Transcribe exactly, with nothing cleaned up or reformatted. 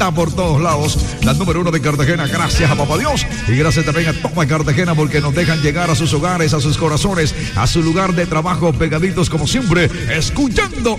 por todos lados, la número uno de Cartagena, gracias a Papá Dios y gracias también a toda Cartagena porque nos dejan llegar a sus hogares, a sus corazones, a su lugar de trabajo, pegaditos como siempre, escuchando